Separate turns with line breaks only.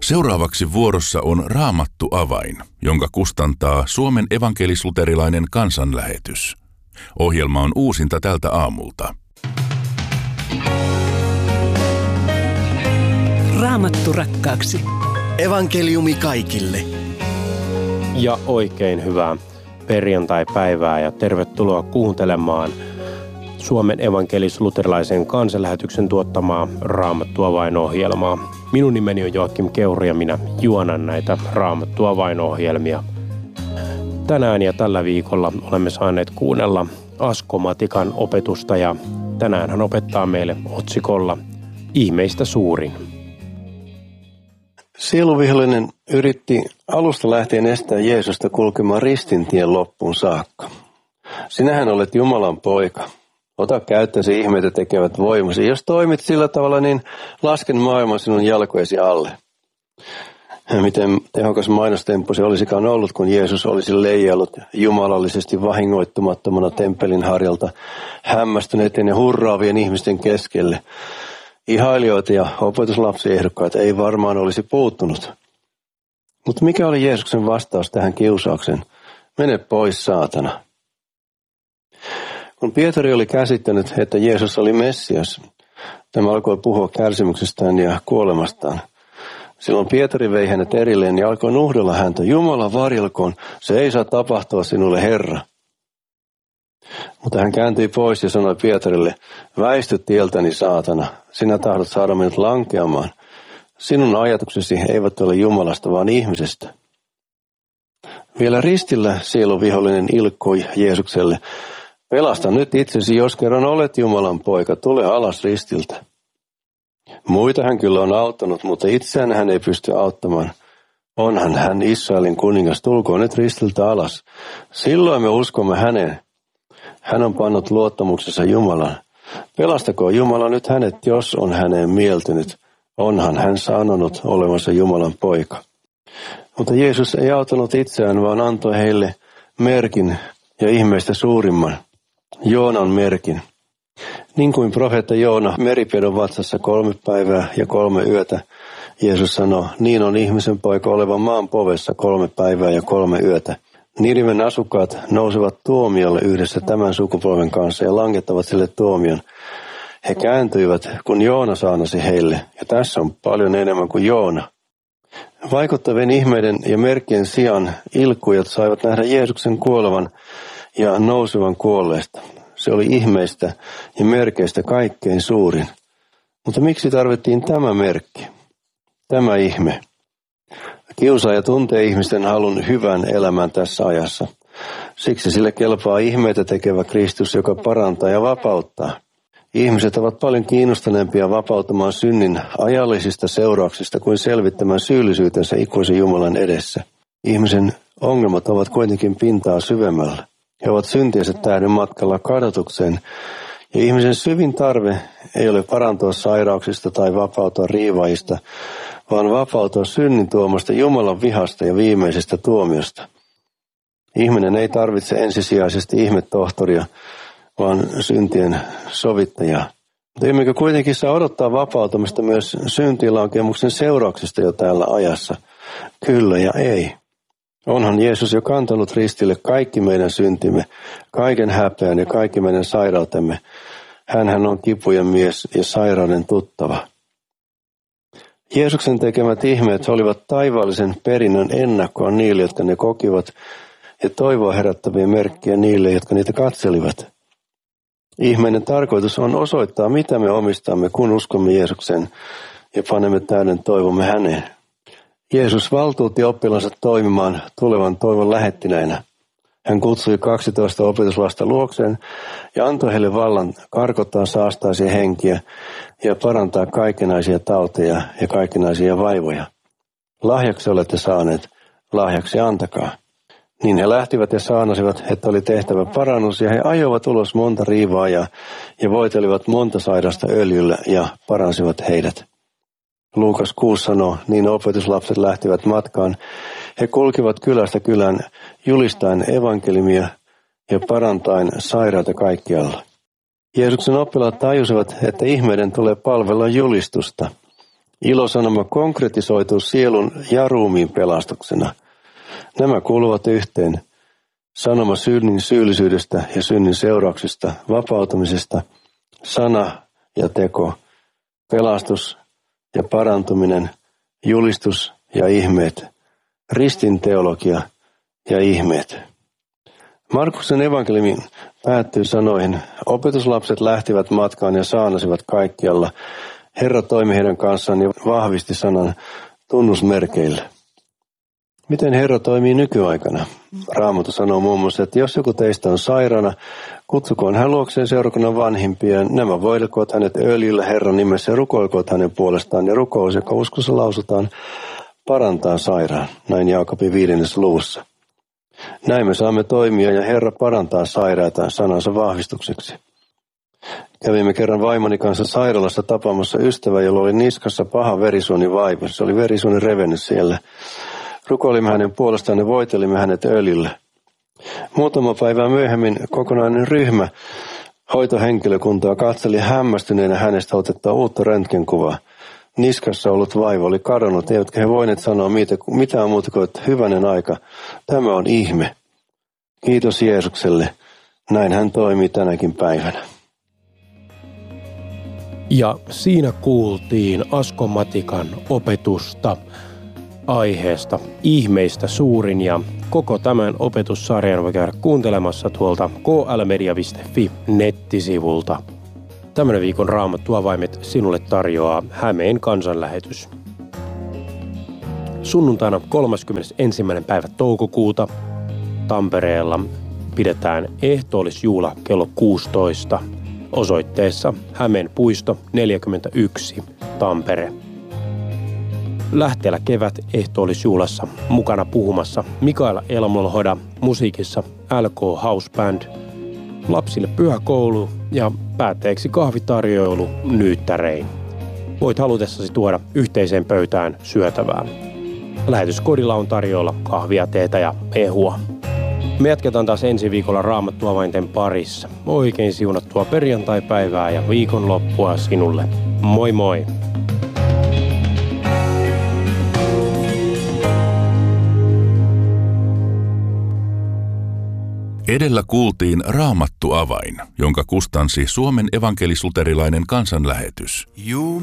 Seuraavaksi vuorossa on Raamattu avain, jonka kustantaa Suomen evankelis-luterilainen kansanlähetys. Ohjelma on uusinta tältä aamulta.
Raamattu rakkaaksi.
Evankeliumi kaikille.
Ja oikein hyvää perjantai-päivää ja tervetuloa kuuntelemaan Suomen evankelis-luterilaisen kansanlähetyksen tuottamaa Raamattu avain-ohjelmaa. Minun nimeni on Joakim Keuri ja minä juonan näitä Raamattu avain-ohjelmia. Tänään ja tällä viikolla olemme saaneet kuunnella Asko Matikan opetusta ja tänään hän opettaa meille otsikolla Ihmeistä suurin.
Sieluvihollinen yritti alusta lähtien estää Jeesusta kulkemaan ristintien loppuun saakka. Sinähän olet Jumalan poika. Ota käyttösi ihmeitä tekevät voimasi. Jos toimit sillä tavalla, niin lasken maailman sinun jalkojesi alle. Miten tehokas mainostemppu se olisikaan ollut, kun Jeesus olisi leijaillut jumalallisesti vahingoittumattomana temppelin harjalta hämmästyneiden ja hurraavien ihmisten keskelle. Ihailijoita ja opetuslapsiehdokkaita ei varmaan olisi puuttunut. Mutta mikä oli Jeesuksen vastaus tähän kiusaukseen? Mene pois, saatana. Kun Pietari oli käsittänyt, että Jeesus oli Messias, tämä alkoi puhua kärsimyksestään ja kuolemastaan. Silloin Pietari vei hänet erilleen ja alkoi nuhdella häntä. Jumala varjelkoon, se ei saa tapahtua sinulle, Herra. Mutta hän kääntyi pois ja sanoi Pietarille, väisty tieltäni, saatana, sinä tahdot saada minut lankeamaan. Sinun ajatuksesi eivät ole Jumalasta, vaan ihmisestä. Vielä ristillä sieluvihollinen ilkkui Jeesukselle, pelasta nyt itsesi, jos kerran olet Jumalan poika, tule alas ristiltä. Muita hän kyllä on auttanut, mutta itseään hän ei pysty auttamaan. Onhan hän Israelin kuningas, tulkoon nyt ristiltä alas. Silloin me uskomme häneen. Hän on pannut luottamuksensa Jumalaan. Pelastakoon Jumala nyt hänet, jos on häneen mieltynyt. Onhan hän sanonut olevansa Jumalan poika. Mutta Jeesus ei auttanut itseään, vaan antoi heille merkin ja ihmeistä suurimman, Joonan merkin. Niin kuin profeetta Joona meripedon vatsassa 3 päivää ja 3 yötä, Jeesus sanoi, niin on ihmisen poika olevan maan povessa 3 päivää ja 3 yötä. Niniven asukkaat nousevat tuomiolle yhdessä tämän sukupolven kanssa ja langettavat sille tuomion. He kääntyivät, kun Joona saanasi heille, ja tässä on paljon enemmän kuin Joona. Vaikuttavien ihmeiden ja merkkien sijaan ilkkujat saivat nähdä Jeesuksen kuolevan ja nousevan kuolleesta. Se oli ihmeistä ja merkeistä kaikkein suurin. Mutta miksi tarvittiin tämä merkki, tämä ihme? Kiusaaja tuntee ihmisten halun hyvän elämään tässä ajassa. Siksi sille kelpaa ihmeitä tekevä Kristus, joka parantaa ja vapauttaa. Ihmiset ovat paljon kiinnostuneempia vapautumaan synnin ajallisista seurauksista kuin selvittämään syyllisyytensä ikuisen Jumalan edessä. Ihmisen ongelmat ovat kuitenkin pintaa syvemmällä. He ovat syntiensä tähden matkalla kadotukseen, ja ihmisen syvin tarve ei ole parantua sairauksista tai vapautua riivaajista, vaan vapautua synnin tuomasta Jumalan vihasta ja viimeisestä tuomiosta. Ihminen ei tarvitse ensisijaisesti ihmetohtoria, vaan syntien sovittajaa. Mutta emmekö kuitenkin saa odottaa vapautumista myös syntiinlankemuksen seurauksista jo täällä ajassa? Kyllä ja ei. Onhan Jeesus jo kantanut ristille kaikki meidän syntimme, kaiken häpeän ja kaikki meidän sairautemme. Hänhän on kipujen mies ja sairauden tuttava. Jeesuksen tekemät ihmeet olivat taivaallisen perinnön ennakkoa niille, jotka ne kokivat, ja toivoa herättäviä merkkejä niille, jotka niitä katselivat. Ihmeiden tarkoitus on osoittaa, mitä me omistamme, kun uskomme Jeesukseen ja panemme täyden toivomme häneen. Jeesus valtuutti oppilansa toimimaan tulevan toivon lähettinäinä. Hän kutsui 12 opetuslasta luokseen ja antoi heille vallan karkottaa saastaisia henkiä ja parantaa kaikenlaisia tauteja ja kaikenlaisia vaivoja. Lahjaksi olette saaneet, lahjaksi antakaa. Niin he lähtivät ja saanasivat, että oli tehtävä parannus, ja he ajoivat ulos monta riivaajaa ja voitelivat monta sairasta öljyllä ja paransivat heidät. Luukas 6 sanoo, niin opetuslapset lähtivät matkaan. He kulkivat kylästä kylään julistaen evankeliumia ja parantaen sairaita kaikkialla. Jeesuksen oppilaat tajusivat, että ihmeiden tulee palvella julistusta. Ilosanoma konkretisoituu sielun ja ruumiin pelastuksena. Nämä kuuluvat yhteen. Sanoma synnin syyllisyydestä ja synnin seurauksista, vapautumisesta, sana ja teko, pelastus ja parantuminen, julistus ja ihmeet, ristin teologia ja ihmeet. Markuksen evankeliumi päättyy sanoihin: opetuslapset lähtivät matkaan ja saarnasivat kaikkialla. Herra toimi heidän kanssaan ja vahvisti sanan tunnusmerkeillä. Miten Herra toimii nykyaikana? Raamattu sanoo muun muassa, että jos joku teistä on sairaana, kutsukoon hän luokseen seurakunnan vanhimpia. Nämä voidelkoot hänet öljyllä Herran nimessä ja rukoilkoot hänen puolestaan. Ja rukous, joka uskossa lausutaan, parantaa sairaan. Näin Jaakobin 5. luvussa. Näin me saamme toimia ja Herra parantaa sairaita sanansa vahvistukseksi. Kävimme kerran vaimoni kanssa sairaalassa tapaamassa ystävä, jolla oli niskassa paha verisuonivaiva. Se oli verisuoni revennyt siellä. Rukoilimme hänen puolestaan ja voitelimme hänet öljyllä. Muutama päivää myöhemmin kokonainen ryhmä hoitohenkilökuntaa katseli hämmästyneenä hänestä otettua uutta röntgenkuvaa. Niskassa ollut vaiva oli kadonnut, eivätkä he voineet sanoa mitään muuta kuin, että hyvänen aika, tämä on ihme. Kiitos Jeesukselle, näin hän toimii tänäkin päivänä.
Ja siinä kuultiin Asko Matikan opetusta aiheesta ihmeistä suurin, ja koko tämän opetussarjan voi käydä kuuntelemassa tuolta klmedia.fi nettisivulta. Tämän viikon Raamattu-avaimet sinulle tarjoaa Hämeen kansanlähetys. Sunnuntaina 31. päivä toukokuuta Tampereella pidetään ehtoollisjuhla kello 16 osoitteessa Hämeen puisto 41 Tampere. Lähteellä kevät ehtoollisjuhlassa mukana puhumassa Mikaela Elmolhoda, musiikissa LK House Band, lapsille pyhäkoulu ja päätteeksi kahvitarjoilu nyyttärein. Voit halutessasi tuoda yhteiseen pöytään syötävää. Lähetyskodilla on tarjolla kahvia, teetä ja mehua. Me jatketaan taas ensi viikolla Raamattu-avainten parissa. Oikein siunattua perjantaipäivää ja viikonloppua sinulle. Moi moi!
Edellä kuultiin Raamattu-avain, jonka kustansi Suomen evankelis-luterilainen kansanlähetys.